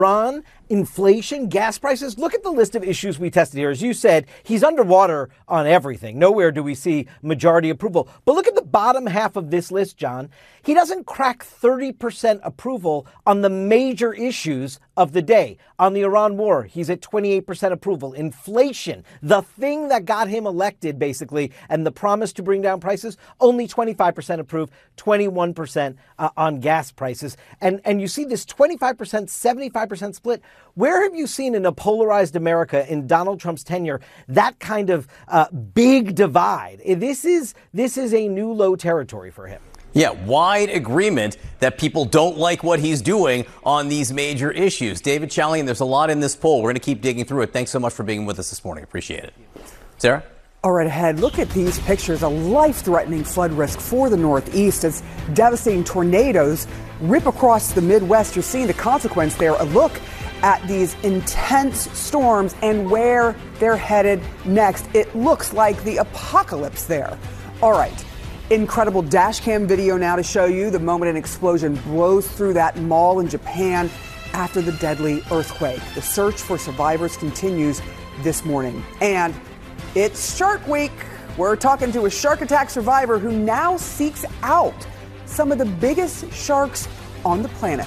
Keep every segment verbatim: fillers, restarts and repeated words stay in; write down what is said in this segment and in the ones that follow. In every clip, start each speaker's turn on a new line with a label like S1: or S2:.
S1: Iran, inflation, gas prices. Look at the list of issues we tested here. As you said, he's underwater on everything. Nowhere do we see majority approval. But look at the bottom half of this list, John. He doesn't crack thirty percent approval on the major issues of the day. On the Iran war, he's at twenty-eight percent approval. Inflation, the thing that got him elected, basically, and the promise to bring down prices, only twenty-five percent approved, twenty-one percent uh, on gas prices. And, and you see this twenty-five percent, seventy-five percent split. Where have you seen in a polarized America in Donald Trump's tenure that kind of uh, big divide? This is this is a new low territory for him.
S2: Yeah, wide agreement that people don't like what he's doing on these major issues. David Chalian, there's a lot in this poll. We're going to keep digging through it. Thanks so much for being with us this morning. Appreciate it. Sarah?
S3: All right, ahead. Look at these pictures. A life-threatening flood risk for the Northeast as devastating tornadoes rip across the Midwest. You're seeing the consequence there. A look at these intense storms and where they're headed next. It looks like the apocalypse there. All right. Incredible dash cam video now to show you the moment an explosion blows through that mall in Japan after the deadly earthquake. The search for survivors continues this morning. And it's Shark Week. We're talking to a shark attack survivor who now seeks out some of the biggest sharks on the planet.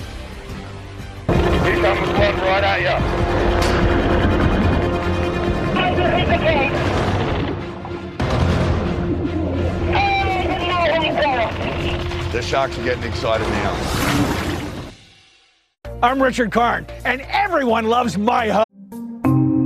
S4: He's coming flooding right at you. The sharks are getting excited now.
S5: I'm Richard Karn, and everyone loves my hug.